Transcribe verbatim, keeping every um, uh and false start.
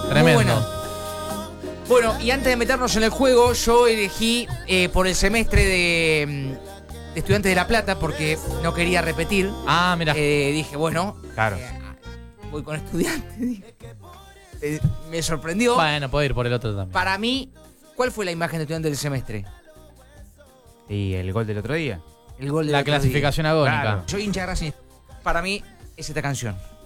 Tremendo. Muy buena. Bueno, y antes de meternos en el juego, yo elegí eh, por el semestre de, de Estudiantes de La Plata porque no quería repetir. Ah, mira. Eh, dije, bueno, Claro. eh, voy con Estudiantes. Dije. Eh, me sorprendió. Bueno, puedo ir por el otro también. Para mí, ¿cuál fue la imagen de Estudiantes del semestre? Y el gol del otro día. El gol de La clasificación agónica. Claro. Yo hincha de Racing. Para mí es esta canción.